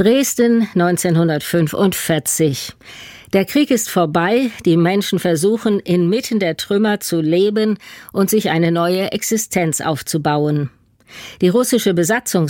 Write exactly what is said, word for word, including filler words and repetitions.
Dresden neunzehnhundertfünfundvierzig. Der Krieg ist vorbei, die Menschen versuchen, inmitten der Trümmer zu leben und sich eine neue Existenz aufzubauen. Die russische Besatzungsmacht